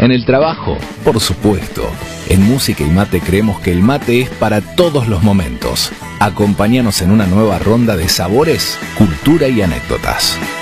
En el trabajo, por supuesto. En Música y Mate creemos que el mate es para todos los momentos. Acompáñanos en una nueva ronda de sabores, cultura y anécdotas.